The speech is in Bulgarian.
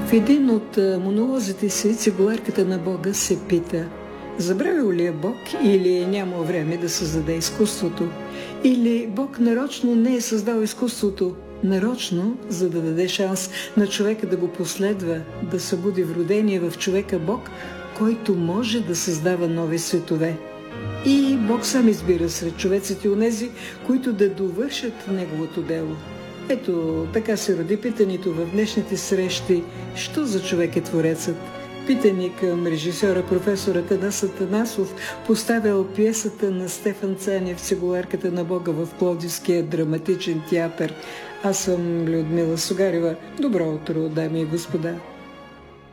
В един от монолозите си цигуларката на Бога се пита: забравил ли е Бог или е нямал време да създаде изкуството? Или Бог нарочно не е създал изкуството, нарочно, за да даде шанс на човека да го последва, да събуди вродения в човека Бог, който може да създава нови светове. И Бог сам избира сред човеците онези, които да довършат неговото дело. Ето, така се роди питането в днешните срещи: що за човек е Творецът? Питане към режисьора професор Атанас Атанасов, поставял пиесата на Стефан Цанев "Цигуларката на Бога" в Пловдивския драматичен театър. Аз съм Людмила Сугарева. Добро утро, дами и господа!